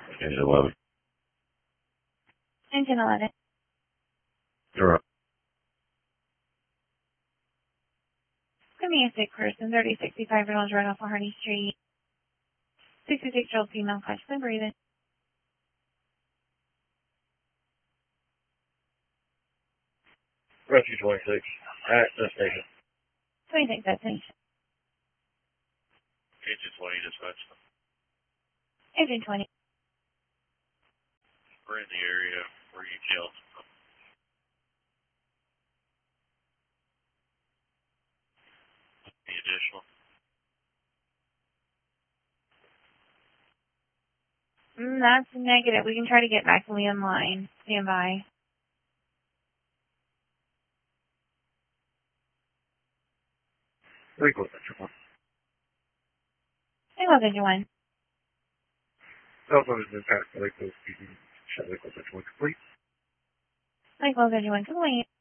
Engine 11. Engine 11. You're up. Give me a sick person, 3065 Reynolds Road off of Hardy Street. 66-year-old female, consciously breathing. Rescue 26. At the station. 26 destination. Engine 20 dispatch. Engine 20. We're in the area where you killed. The additional. That's negative. We can try to get back to Leon line. Stand by. Lake Engine 1. Hey, love Engine 1. Cell phone has been passed. Lake Engine 1 complete. Lake Engine 1 complete.